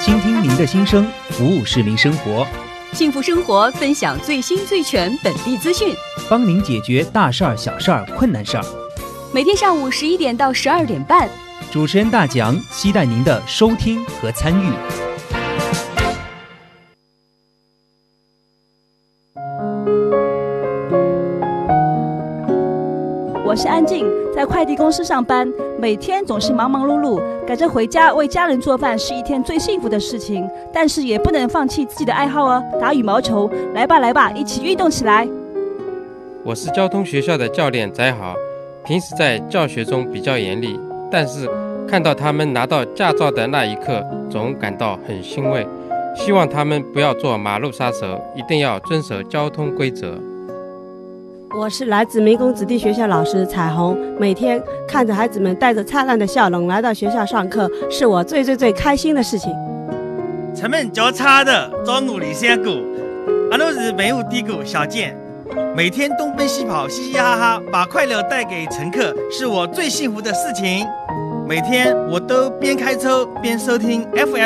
倾听您的心声，服务市民生活。 幸福生活，分享最新最全本地资讯， 帮您解决大事儿、小事儿、困难事儿。 每天上午11点到12点半， 主持人大蒋期待您的收听和参与。 我是安静，在快递公司上班，每天总是忙忙碌碌，赶着回家为家人做饭是一天最幸福的事情，但是也不能放弃自己的爱好哦，打羽毛球，来吧，一起运动起来。 我是交通学校的教练翟豪，平时在教学中比较严厉，但是看到他们拿到驾照的那一刻，总感到很欣慰。希望他们不要做马路杀手，一定要遵守交通规则。 我是来自民工子弟学校老师彩虹，每天看着孩子们带着灿烂的笑容来到学校上课，是我最开心的事情。 沉闷较差的找努力先过，俺都是文武低谷小健，每天东奔西跑，嘻嘻哈哈，把快乐带给乘客，是我最幸福的事情。每天我都边开车边收听 FM